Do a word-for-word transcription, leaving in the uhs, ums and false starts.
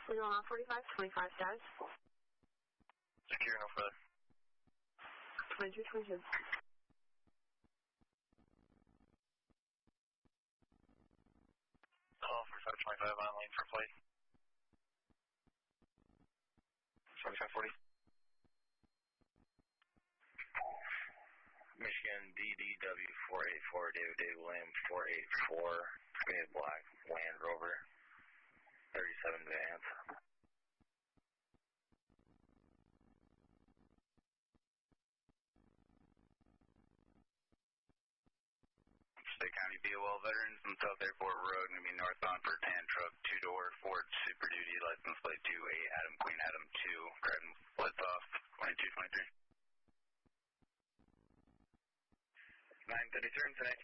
We're going on forty-five twenty-five status. Secure, no further. twenty-two twenty-two. Hello, forty-five twenty-five on lane for flight. forty-five forty. Michigan D D W four eight four, David Dave William four eight four, Green Black Land Rover, thirty-seven Vans. State County B O L veterans on South Airport Road, going to be northbound for tan truck, two-door Ford Super Duty, license plate two eight, Adam Queen Adam two, driving splits off, twenty-two twenty-three. nine thirty-three, tonight.